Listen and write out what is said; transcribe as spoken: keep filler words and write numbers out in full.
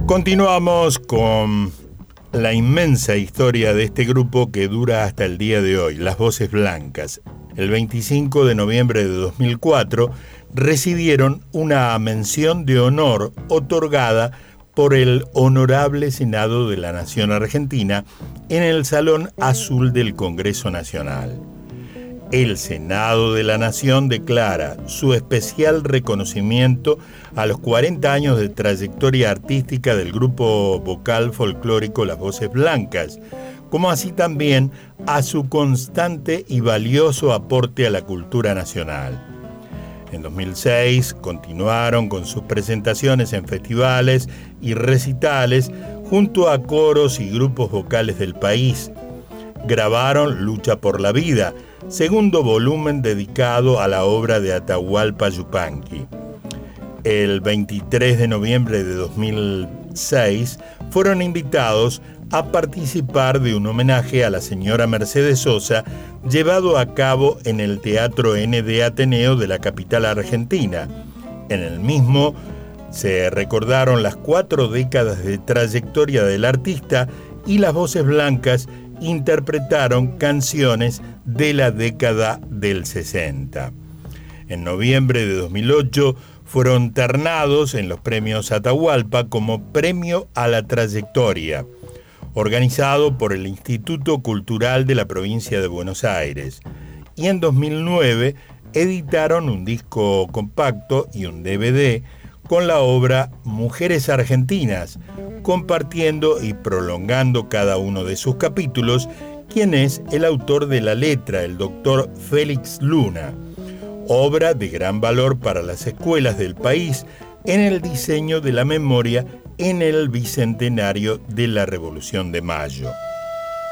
Continuamos con la inmensa historia de este grupo que dura hasta el día de hoy, Las Voces Blancas. El veinticinco de noviembre de dos mil cuatro recibieron una mención de honor otorgada por el Honorable Senado de la Nación Argentina en el Salón Azul del Congreso Nacional. El Senado de la Nación declara su especial reconocimiento a los cuarenta años de trayectoria artística del grupo vocal folclórico Las Voces Blancas, como así también a su constante y valioso aporte a la cultura nacional. En dos mil seis continuaron con sus presentaciones en festivales y recitales junto a coros y grupos vocales del país. Grabaron Lucha por la Vida, segundo volumen dedicado a la obra de Atahualpa Yupanqui. El veintitrés de noviembre de dos mil seis fueron invitados a participar de un homenaje a la señora Mercedes Sosa llevado a cabo en el Teatro N de Ateneo de la capital argentina. En el mismo se recordaron las cuatro décadas de trayectoria del artista y Las Voces Blancas interpretaron canciones de la década del sesenta. En noviembre de dos mil ocho fueron ternados en los premios Atahualpa como Premio a la Trayectoria, organizado por el Instituto Cultural de la Provincia de Buenos Aires. Y en dos mil nueve editaron un disco compacto y un D V D con la obra Mujeres Argentinas, compartiendo y prolongando cada uno de sus capítulos, quien es el autor de la letra, el doctor Félix Luna, obra de gran valor para las escuelas del país en el diseño de la memoria en el bicentenario de la Revolución de Mayo.